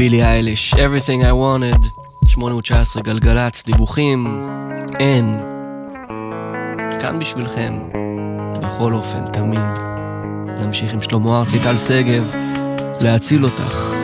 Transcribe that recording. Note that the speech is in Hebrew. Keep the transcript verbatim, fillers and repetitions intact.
בילי אייליש, Everything I Wanted, שמונה תשע עשרה גלגלץ, דיווחים, אין. כאן בשבילכם, בכל אופן, תמיד. נמשיך עם שלמה ארצי, טל סגב, להציל אותך.